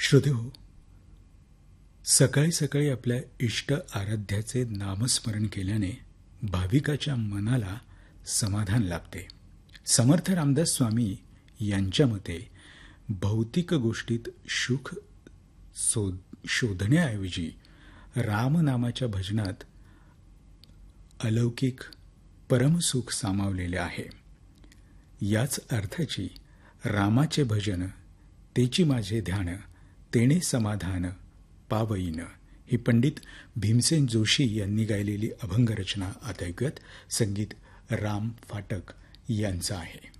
श्रोतेहो, सकाळी सकाळी आपल्या इष्ट आराध्याचे नामस्मरण केल्याने भाविकाच्या मनाला समाधान लाभते. समर्थ रामदास स्वामी यांच्या मते भौतिक गोष्टीत सुख शोधण्याऐवजी रामनामाच्या भजनात अलौकिक परमसुख सामावलेले आहे. याच अर्थाची रामाचे भजन तेची माझे ध्यान, तेणे समाधान पावईन ही पंडित भीमसेन जोशी यांनी गायलेली अभंग रचना आता ऐकूयात. संगीत राम फाटक यांचं आहे.